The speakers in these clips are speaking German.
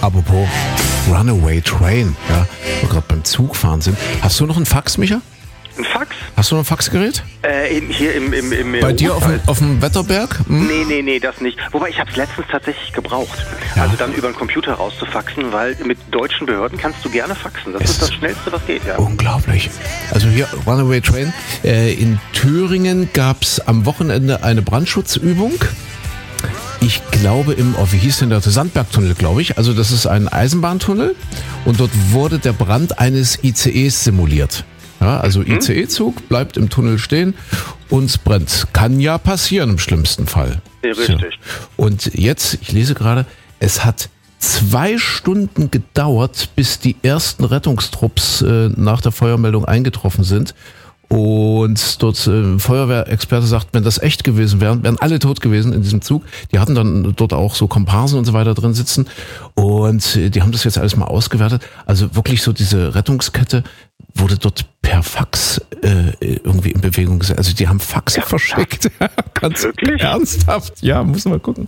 Apropos Runaway Train, ja, wo wir gerade beim Zugfahren sind. Hast du noch einen Fax, Micha? Ein Fax? Hast du noch ein Faxgerät? Hier im Bei dir auf dem Wetterberg? Hm? Nee, das nicht. Wobei, ich habe es letztens tatsächlich gebraucht. Ja. Also dann über den Computer rauszufaxen, weil mit deutschen Behörden kannst du gerne faxen. Das ist das Schnellste, was geht, ja. Unglaublich. Also hier, Runaway Train. In Thüringen gab es am Wochenende eine Brandschutzübung. Ich glaube wie hieß denn der Sandbergtunnel, glaube ich. Also das ist ein Eisenbahntunnel und dort wurde der Brand eines ICEs simuliert. Ja, also ICE-Zug bleibt im Tunnel stehen und brennt. Kann ja passieren im schlimmsten Fall. Ja, richtig. So. Und jetzt, ich lese gerade, es hat 2 Stunden gedauert, bis die ersten Rettungstrupps nach der Feuermeldung eingetroffen sind. Und dort Feuerwehrexperte sagt, wenn das echt gewesen wären alle tot gewesen in diesem Zug. Die hatten dann dort auch so Komparsen und so weiter drin sitzen. Und die haben das jetzt alles mal ausgewertet. Also wirklich so diese Rettungskette wurde dort per Fax irgendwie in Bewegung gesetzt. Also die haben Faxe verschickt. Ganz wirklich? Ernsthaft? Ja, muss man gucken.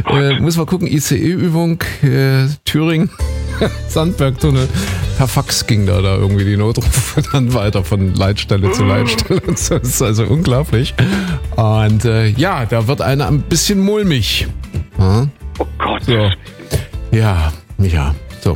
ICE-Übung, Thüringen, Sandbergtunnel. Per Fax ging da irgendwie die Notrufe dann weiter von Leitstelle zu Leitstelle. Das ist also unglaublich. Und da wird einer ein bisschen mulmig. Ja? Oh Gott. So. Ja, Micha. So.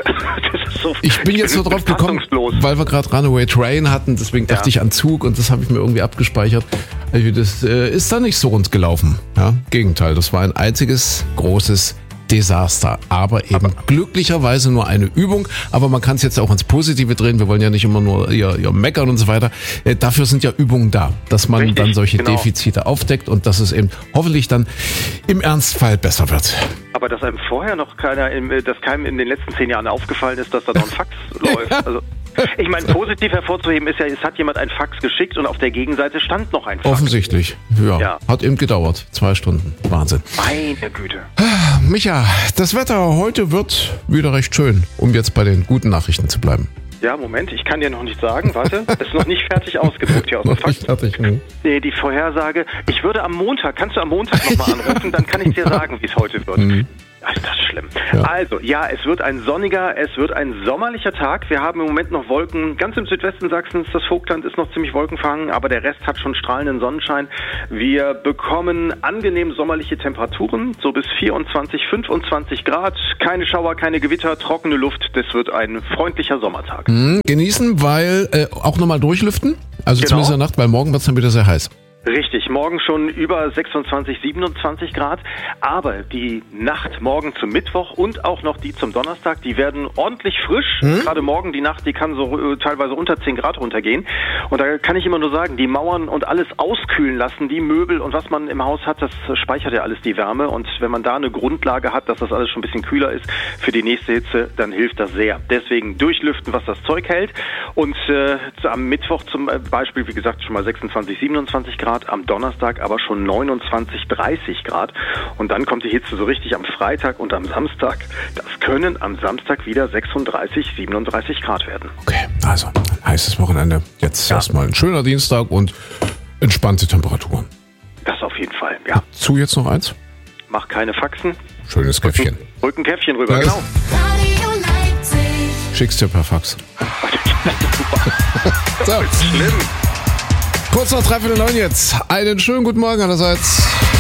Das ist so, Ich bin jetzt so drauf gekommen, weil wir gerade Runaway Train hatten, deswegen dachte ich an Zug und das habe ich mir irgendwie abgespeichert. Also das ist da nicht so rund gelaufen. Ja, Gegenteil, das war ein einziges großes Desaster. Aber eben glücklicherweise nur eine Übung. Aber man kann es jetzt auch ins Positive drehen. Wir wollen ja nicht immer nur ihr meckern und so weiter. Dafür sind ja Übungen da, dass man dann solche Defizite aufdeckt und dass es eben hoffentlich dann im Ernstfall besser wird. Aber dass einem vorher noch dass keinem in den letzten 10 Jahren aufgefallen ist, dass da noch ein Fax läuft. Also, ich meine, positiv hervorzuheben ist ja, es hat jemand ein Fax geschickt und auf der Gegenseite stand noch ein Fax. Offensichtlich, ja. Hat eben gedauert. 2 Stunden. Wahnsinn. Meine Güte. Micha, das Wetter heute wird wieder recht schön, um jetzt bei den guten Nachrichten zu bleiben. Ja, Moment, ich kann dir noch nicht sagen. Warte, es ist noch nicht fertig ausgedruckt hier aus dem Noch nicht fertig, Nee, die Vorhersage. Ich würde kannst du am Montag nochmal anrufen, dann kann ich dir sagen, wie es heute wird. Ach, ist das schlimm. Ja. Also, ja, es wird ein sonniger, es wird ein sommerlicher Tag. Wir haben im Moment noch Wolken. Ganz im Südwesten Sachsens, das Vogtland ist noch ziemlich wolkenverhangen, aber der Rest hat schon strahlenden Sonnenschein. Wir bekommen angenehm sommerliche Temperaturen, so bis 24, 25 Grad. Keine Schauer, keine Gewitter, trockene Luft. Das wird ein freundlicher Sommertag. Genießen, weil auch nochmal durchlüften. Also zumindest in der Nacht, weil morgen wird es dann wieder sehr heiß. Richtig, morgen schon über 26, 27 Grad, aber die Nacht morgen zum Mittwoch und auch noch die zum Donnerstag, die werden ordentlich frisch. Gerade morgen die Nacht, die kann so teilweise unter 10 Grad runtergehen. Und da kann ich immer nur sagen, die Mauern und alles auskühlen lassen, die Möbel und was man im Haus hat, das speichert ja alles die Wärme. Und wenn man da eine Grundlage hat, dass das alles schon ein bisschen kühler ist für die nächste Hitze, dann hilft das sehr. Deswegen durchlüften, was das Zeug hält. Und am Mittwoch zum Beispiel, wie gesagt, schon mal 26, 27 Grad. Am Donnerstag aber schon 29, 30 Grad. Und dann kommt die Hitze so richtig am Freitag und am Samstag. Das können am Samstag wieder 36, 37 Grad werden. Okay, also ein heißes Wochenende. Jetzt erstmal ein schöner Dienstag und entspannte Temperaturen. Das auf jeden Fall, ja. Dazu jetzt noch eins? Mach keine Faxen. Schönes Käffchen. Rück ein Käffchen rüber, Ja, genau. Schick's dir per Fax. So. Schlimm. Kurz nach 3:45 jetzt. Einen schönen guten Morgen allerseits.